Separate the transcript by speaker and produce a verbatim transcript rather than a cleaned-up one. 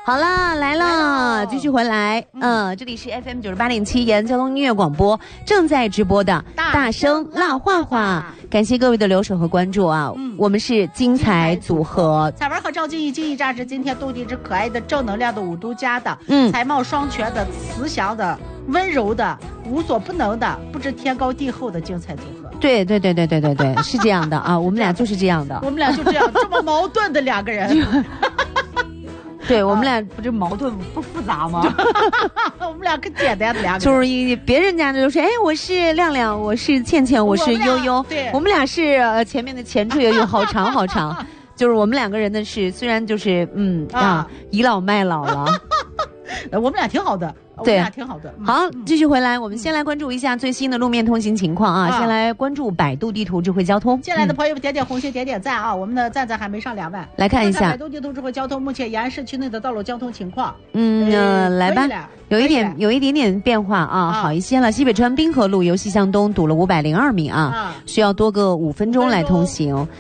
Speaker 1: 好了，来了，继续回来。嗯、呃，这里是 F M 九十八点七延安交通音乐广播正在直播的大声辣话话，感谢各位的留守和关注啊！嗯、我们是精彩组合，
Speaker 2: 彩文和赵静怡、金一扎是今天斗地之可爱的、正能量的、五都家的，
Speaker 1: 嗯，
Speaker 2: 才貌双全的、慈祥的、温柔的、无所不能的、不知天高地厚的精彩组合。
Speaker 1: 对对对对对对对，是这样的啊，我们俩就是这样的，
Speaker 2: 我们俩就这样，这么矛盾的两个人。
Speaker 1: 对我们俩不是矛盾不复杂吗？
Speaker 2: 我们俩可简单的两个人，
Speaker 1: 就是一别人家的都是哎，我是亮亮，我是倩倩，我是悠悠，
Speaker 2: 对，
Speaker 1: 我们俩是呃前面的前缀有好长好长，就是我们两个人的是虽然就是嗯啊, 啊倚老卖老了，
Speaker 2: 我们俩挺好的。对，挺好的。
Speaker 1: 好，继续回来，我们先来关注一下最新的路面通行情况啊。
Speaker 2: 啊
Speaker 1: 先来关注百度地图智慧交通。
Speaker 2: 进来的朋友们点点红心，点点赞啊！我们的赞赞还没上两万。
Speaker 1: 来看一下
Speaker 2: 百度地图智慧交通目前延安市区内的道路交通情况。
Speaker 1: 嗯，呃、来吧，有一点有一点点变化啊，
Speaker 2: 啊
Speaker 1: 好一些了。西北川滨河路由西向东堵了五百零二米啊，
Speaker 2: 啊
Speaker 1: 需要多个五分钟来通行。